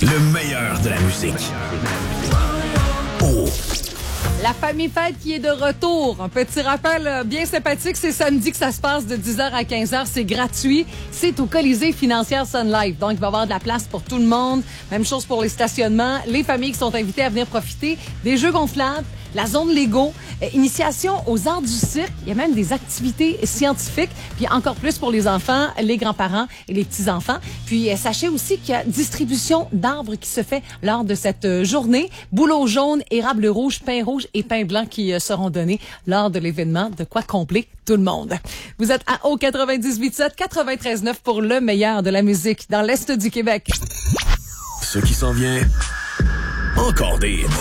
Le meilleur de la musique. Oh. La famille fête qui est de retour. Un petit rappel bien sympathique, c'est samedi que ça se passe de 10h à 15h. C'est gratuit. C'est au Colisée Financière Sun Life. Donc, il va y avoir de la place pour tout le monde. Même chose pour les stationnements. Les familles qui sont invitées à venir profiter des jeux gonflables, la zone Lego, initiation aux arts du cirque. Il y a même des activités scientifiques. Puis encore plus pour les enfants, les grands-parents et les petits-enfants. Puis sachez aussi qu'il y a distribution d'arbres qui se fait lors de cette journée. Bouleau jaune, érable rouge, pain rouge et pain blanc qui seront donnés lors de l'événement. De quoi combler tout le monde. Vous êtes à O 98.7, 93.9 pour le meilleur de la musique dans l'Est du Québec. Ce qui s'en vient, encore des